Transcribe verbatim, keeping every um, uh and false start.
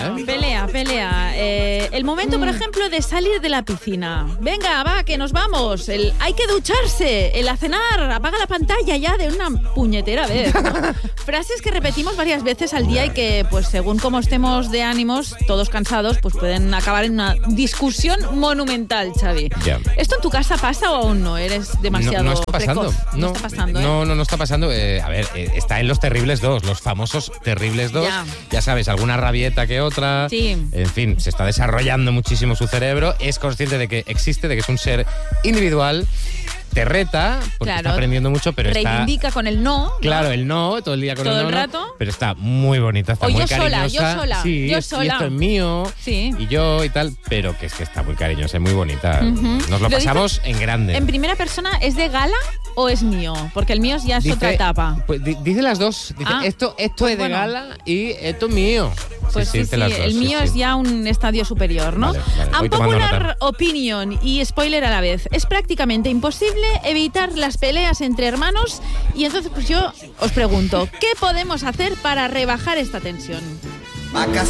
Pelea, pelea. Eh, el momento, por ejemplo, de salir de la piscina. Venga, va, que nos vamos. El, hay que ducharse. El a cenar. Apaga la pantalla ya de una puñetera vez, ¿no? Frases que repetimos varias veces al día y que, pues según cómo estemos de ánimos, todos cansados, pues pueden acabar en una discusión monumental, Xavi. Ya. ¿Esto en tu casa pasa o aún no? ¿Eres demasiado No, no está pasando. precoz? No, no está pasando, ¿eh? No, no, no está pasando. Eh, a ver, eh, está en los Terribles dos, los famosos Terribles dos. Ya. Ya sabes, alguna rabieta que otra. Sí. En fin, se está desarrollando muchísimo su cerebro. Es consciente de que existe, de que es un ser individual. Te reta, porque Claro. está aprendiendo mucho, pero Reivindica está... con el no, ¿no? Claro, el no, todo el día con Todo el no. el no, rato. Pero está muy bonita, está O muy yo sola, cariñosa. yo sola, sí, yo y sola. esto es mío. Sí. Y yo y tal, pero que es que está muy cariñosa, es muy bonita. Ujú. Nos lo, Lo pasamos en grande. ¿En primera persona es de gala o es mío? Porque el mío ya es Dice- otra etapa. Pues di- dice las dos. Dice, Ah, esto, esto pues es de bueno. gala y esto es mío. Pues sí, sí, dice las dos, el sí, mío sí. es ya un estadio superior, ¿no? Vale, vale, voy tomando Unpopular nota. opinion y spoiler a la vez. Es prácticamente imposible evitar las peleas entre hermanos y entonces pues yo os pregunto, ¿qué podemos hacer para rebajar esta tensión? Vacas